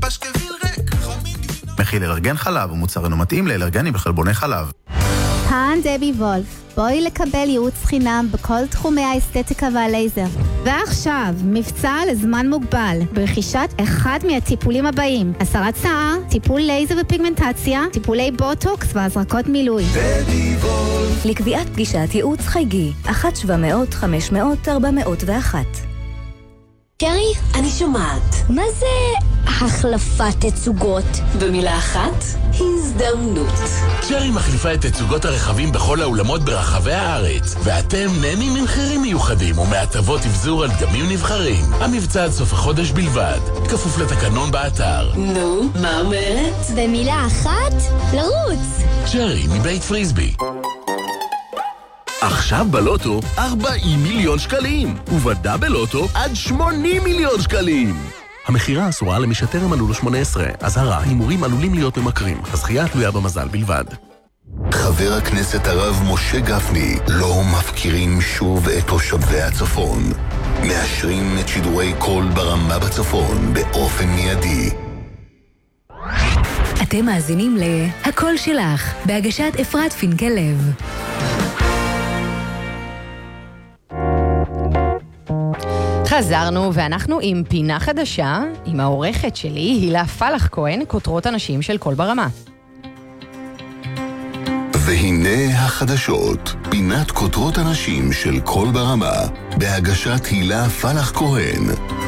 מכיל אלרגן חלב ומוצר אינו מתאים לאלרגנים וחלבוני חלב. כאן דבי וולף, בואי לקבל ייעוץ חינם בכל תחומי האסתטיקה והלייזר. ועכשיו, מבצע לזמן מוגבל, ברכישת אחד מהטיפולים הבאים: הסרת שיער, טיפול לייזר ופיגמנטציה, טיפולי בוטוקס והזרקות מילוי. דבי וולף. לקביעת פגישת ייעוץ חייגי, 1-700-500-401. קרי, אני שומעת. מה זה החלפת תצוגות? במילה אחת, הזדמנות. צ'רי מחליפה את תצוגות הרכבים בכל האולמות ברחבי הארץ, ואתם נהנים ממחירים מיוחדים ומהטבות אבזור על דגמים נבחרים. המבצע עד סוף החודש בלבד, כפוף לתקנון באתר. נו, מה אומרת? במילה אחת, לרוץ. צ'רי מבית פריסבי. עכשיו בלוטו 40 מיליון שקלים, ובדאבל לוטו עד 80 מיליון שקלים. המחירה אסורה למי שטרם מלאו לו 18. אזהרה, הימורים עלולים להיות ממכרים. הזכייה תלויה במזל בלבד. חבר הכנסת הרב משה גפני, לא מפקירים שוב את תושבי הצפון. מאשרים את שידורי קול ברמה בצפון באופן מיידי. אתם מאזינים ל"הקול שלך", בהגשת אפרת פינקל לב. חזרנו ואנחנו עם פינה חדשה, עם העורכת שלי, הילה פלח כהן, כותרות אנשים של קול ברמה. והנה החדשות, פינת כותרות אנשים של קול ברמה, בהגשת הילה פלח כהן.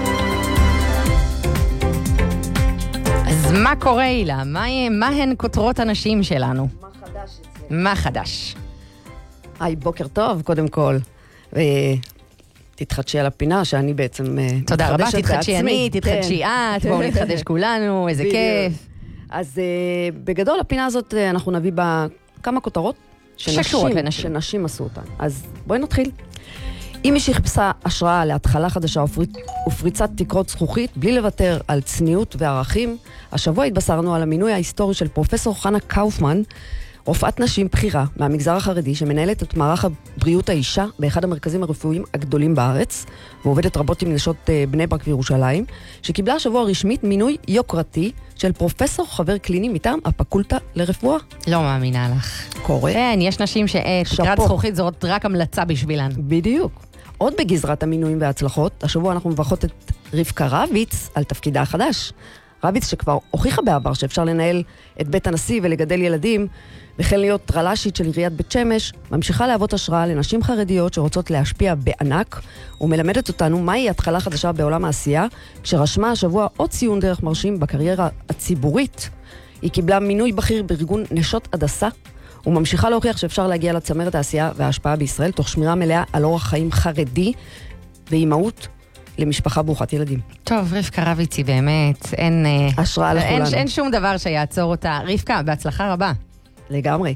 אז מה קורה, הילה? מה הן כותרות אנשים שלנו? מה חדש אצלנו? מה חדש? היי, בוקר טוב, קודם כל. תתחדשי על הפינה, שאני בעצם תודה רבה, מתחדשת תתחדשי בעצמי. אני, תתחדשי את, בואו נתחדש כולנו, איזה כיף. אז בגדול, הפינה הזאת, אנחנו נביא בה כמה כותרות שקשורות לנשים. שנשים עשו אותן. אז בואי נתחיל. אם מישהי חיפשה השראה להתחלה חדשה ופריצת תקרות זכוכית, בלי לוותר על צניעות וערכים, השבוע התבשרנו על המינוי ההיסטורי של פרופסור חנה קאופמן, רופאת נשים בחירה מהמגזר החרדי שמנהלת את מערך הבריאות האישה באחד המרכזים הרפואיים הגדולים בארץ, ועובדת רבות עם נשות בני ברק וירושלים, שקיבלה השבוע רשמית מינוי יוקרתי של פרופסור חבר קליני מטעם הפקולטה לרפואה. לא מאמינה לך. קורה. כן, יש נשים שתקרת זכוכית זאת רק המלצה בשבילן. בדיוק. עוד בגזרת המינויים וההצלחות, השבוע אנחנו מברכות את רבקה רביץ על תפקידה החדש. רביץ שכבר הוכיחה בעבר שאפשר לנהל את בית הנשיא ולגדל ילדים, וכן להיות רלשית של עיריית בית שמש, ממשיכה להוות השראה לנשים חרדיות שרוצות להשפיע בענק, ומלמדת אותנו מהי התחלה חדשה בעולם העשייה, כשרשמה השבוע עוד ציון דרך מרשים בקריירה הציבורית. היא קיבלה מינוי בכיר בארגון נשות הדסה, וממשיכה להוכיח שאפשר להגיע לצמרת העשייה וההשפעה בישראל, תוך שמירה מלאה על אורח חיים חרדי ואימהות למשפחה ברוכת ילדים. טוב, רבקה רביץ היא באמת, אין השראה לכולנו. אין שום דבר שיעצור אותה. רבקה, בהצלחה רבה. לגמרי.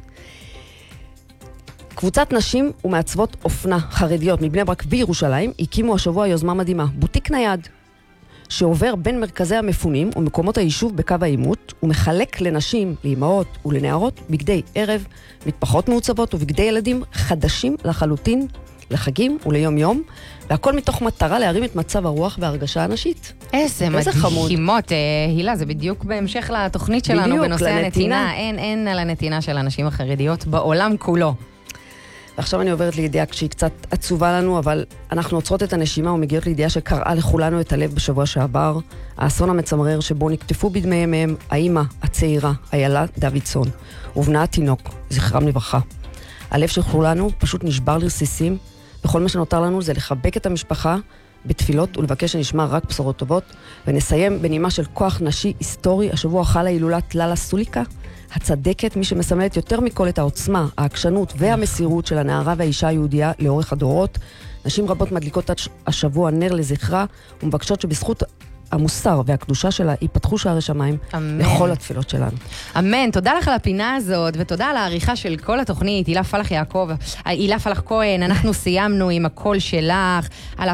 קבוצת נשים ומעצבות אופנה חרדיות מבני ברק וירושלים הקימו השבוע יוזמה מדהימה, בוטיק נייד, שעובר בין מרכזי המפונים ומקומות היישוב בקו העימות, ומחלק לנשים, לאמהות ולנערות בגדי ערב, מטפחות מעוצבות ובגדי ילדים חדשים לחלוטין, לחגים וליום יום, והכל מתוך מטרה להרים את מצב הרוח וההרגשה הנשית. איזה מדהימות, הילה, זה בדיוק בהמשך לתוכנית שלנו בדיוק, בנושא לנתינה. הנתינה. אין על הנתינה של הנשים החרדיות בעולם כולו. ועכשיו אני עוברת לידיעה שהיא קצת עצובה לנו, אבל אנחנו עוצרות את הנשימה ומגיעות לידיעה שקראה לכולנו את הלב בשבוע שעבר, האסון המצמרר שבו נקטפו בדמיהם מהם האימא הצעירה, איילה דוידסון, ובנה התינוק, זכרם לברכה. הלב של כולנו פשוט נשבר לרסיסים, וכל מה שנותר לנו זה לחבק את המשפחה בתפילות ולבקש שנשמע רק בשורות טובות, ונסיים בנימה של כוח נשי היסטורי. השבוע חלה הילולת ללה סוליקה, הצדקת, מי שמסמלת יותר מכל את העוצמה, העקשנות והמסירות של הנערה והאישה היהודייה לאורך הדורות. נשים רבות מדליקות השבוע נר לזכרה, ומבקשות שבזכות המוסר והקדושה שלה ייפתחו שערי שמיים לכל התפילות שלנו. אמן, תודה לך על הפינה הזאת, ותודה על העריכה של כל התוכנית, הילה פלח כהן. אנחנו סיימנו עם הקול שלך, על